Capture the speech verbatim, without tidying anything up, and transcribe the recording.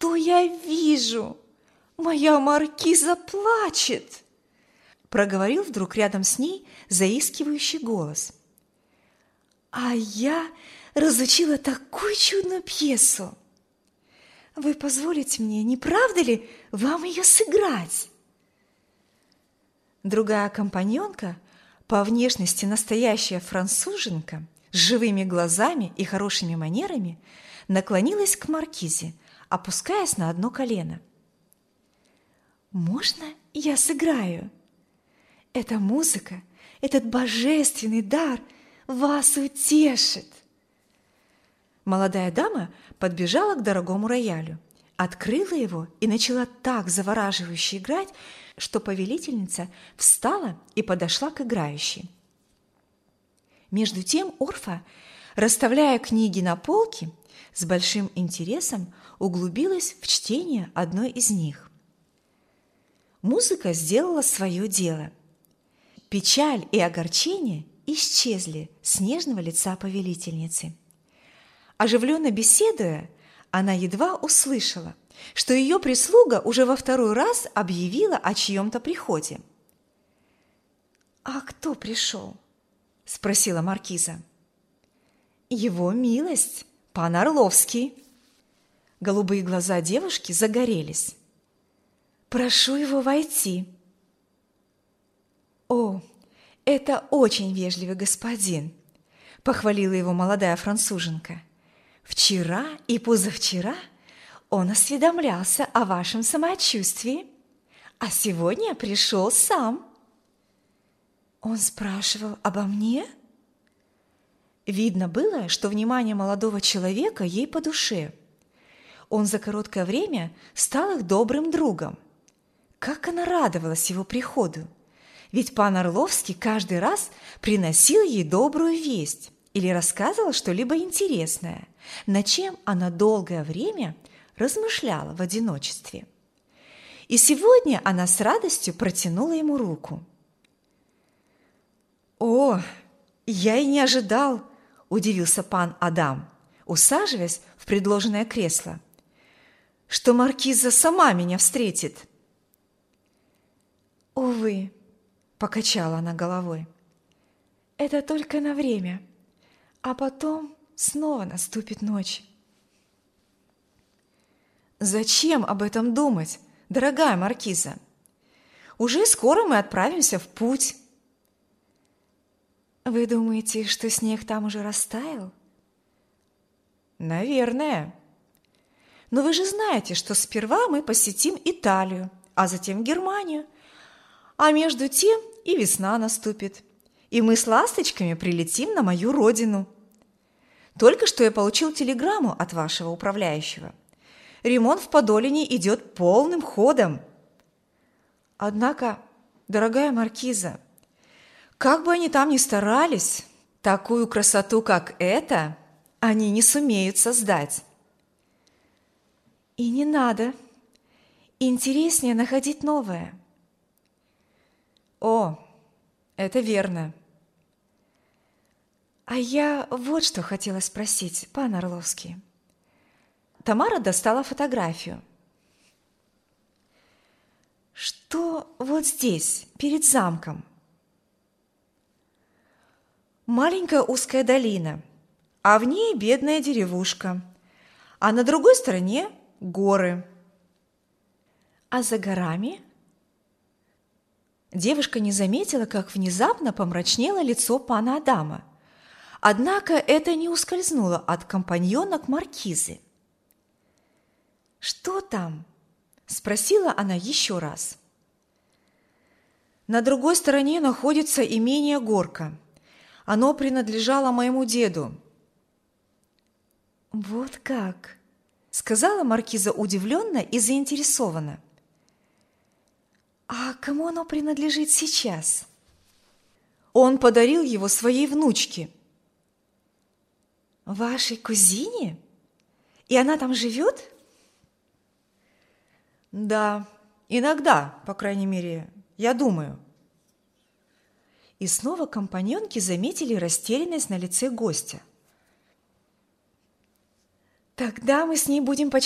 что я вижу? Моя маркиза плачет!» Проговорил вдруг рядом с ней заискивающий голос. «А я разучила такую чудную пьесу! Вы позволите мне, не правда ли, вам ее сыграть?» Другая компаньонка, по внешности настоящая француженка, с живыми глазами и хорошими манерами, наклонилась к маркизе, опускаясь на одно колено. «Можно я сыграю? Эта музыка, этот божественный дар вас утешит!» Молодая дама подбежала к дорогому роялю, открыла его и начала так завораживающе играть, что повелительница встала и подошла к играющей. Между тем Орфа, расставляя книги на полке, с большим интересом углубилась в чтение одной из них. Музыка сделала свое дело. Печаль и огорчение исчезли с нежного лица повелительницы. Оживленно беседуя, она едва услышала, что ее прислуга уже во второй раз объявила о чьем-то приходе. «А кто пришел?» – спросила маркиза. «Его милость, пан Орловский». Голубые глаза девушки загорелись. «Прошу его войти». «О, это очень вежливый господин», – похвалила его молодая француженка. «Вчера и позавчера он осведомлялся о вашем самочувствии, а сегодня пришел сам». «Он спрашивал обо мне?» Видно было, что внимание молодого человека ей по душе. Он за короткое время стал их добрым другом. Как она радовалась его приходу! Ведь пан Орловский каждый раз приносил ей добрую весть или рассказывал что-либо интересное, над чем она долгое время размышляла в одиночестве. И сегодня она с радостью протянула ему руку. «О, я и не ожидал!» – удивился пан Адам, усаживаясь в предложенное кресло, – «что маркиза сама меня встретит». «Увы», – покачала она головой, – «это только на время, а потом снова наступит ночь». «Зачем об этом думать, дорогая маркиза? Уже скоро мы отправимся в путь». «Вы думаете, что снег там уже растаял?» «Наверное. Но вы же знаете, что сперва мы посетим Италию, а затем Германию, а между тем и весна наступит, и мы с ласточками прилетим на мою родину. Только что я получил телеграмму от вашего управляющего. Ремонт в Подолине идет полным ходом. Однако, дорогая маркиза, как бы они там ни старались, такую красоту, как эта, они не сумеют создать». «И не надо. Интереснее находить новое». «О, это верно». «А я вот что хотела спросить, пан Орловский». Тамара достала фотографию. «Что вот здесь, перед замком?» «Маленькая узкая долина, а в ней бедная деревушка, а на другой стороне горы». «А за горами?» Девушка не заметила, как внезапно помрачнело лицо пана Адама. Однако это не ускользнуло от компаньонок маркизы. «Что там?» – спросила она еще раз. «На другой стороне находится имение Горка. Оно принадлежало моему деду». «Вот как!» – сказала маркиза удивленно и заинтересованно. «А кому оно принадлежит сейчас?» «Он подарил его своей внучке». «Вашей кузине? И она там живет?» «Да, иногда, по крайней мере, я думаю». И снова компаньонки заметили растерянность на лице гостя. «Тогда мы с ней будем